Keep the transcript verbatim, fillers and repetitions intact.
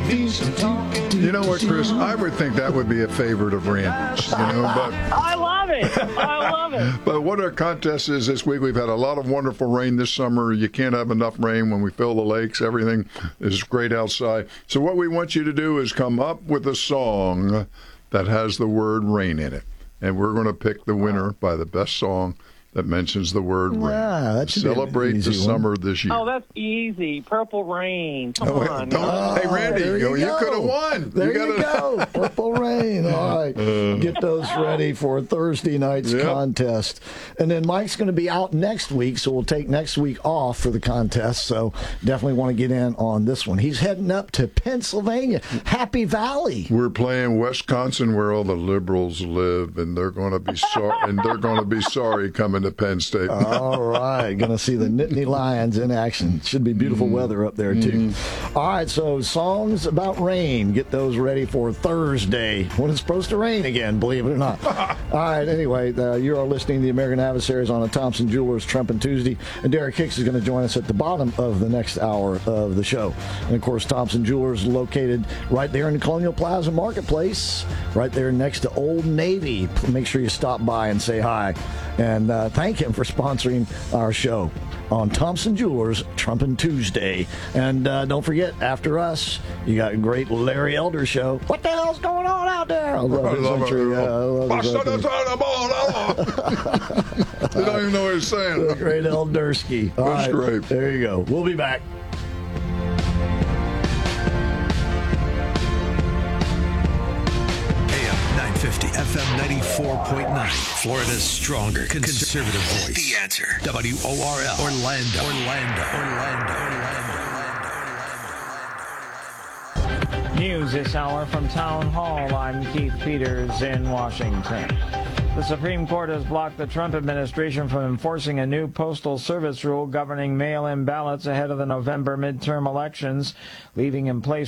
decent talking. You know what, Chris? I would think that would be a favorite of Randy's. You know, but I love it. I love it. But what our contest is this week, we've had a lot of wonderful rain this summer. You can't have enough rain when we fill the lakes. Everything is great outside. So what we want you to do is come up with a song that has the word rain in it. And we're going to pick the winner by the best song that mentions the word rain. Yeah, that should Celebrate be an easy the one. summer this year. Oh, that's easy. Purple Rain. Come Oh, on. don't- man. hey, Randy, there you, you you go. could have won. There you, you, gotta, go. Purple Rain. All right. Get those ready for Thursday night's Yep. contest. And then Mike's going to be out next week, so we'll take next week off for the contest. So definitely want to get in on this one. He's heading up to Pennsylvania, Happy Valley. We're playing Wisconsin, where all the liberals live, and they're going to be sorry. and they're going to be sorry coming to Penn State. All right. Going to see the Nittany Lions in action. Should be beautiful weather up there, too. All right. So songs about rain. Get those ready for Thursday when it's supposed to rain again, believe it or not. All right. Anyway, uh, you are listening to the American Adversaries on a Thompson Jewelers Trumpin' Tuesday. And Derek Hicks is going to join us at the bottom of the next hour of the show. And, of course, Thompson Jewelers located right there in the Colonial Plaza Marketplace, right there next to Old Navy. Make sure you stop by and say hi. And uh, thank him for sponsoring our show on Thompson Jewelers Trumpin' Tuesday. And uh, don't forget, after us, you got a great Larry Elder show. What the hell's going on out there? I love his intro. Yeah, I love his intro. They don't even know what he's saying. The great Eldersky. All That's right, great. there you go. We'll be back. A M nine fifty, F M ninety-four point nine. Florida's stronger conservative voice. The Answer. W O R L. Orlando. Orlando. Orlando. Orlando. News this hour from Town Hall. I'm Keith Peters in Washington. The Supreme Court has blocked the Trump administration from enforcing a new postal service rule governing mail-in ballots ahead of the November midterm elections, leaving in place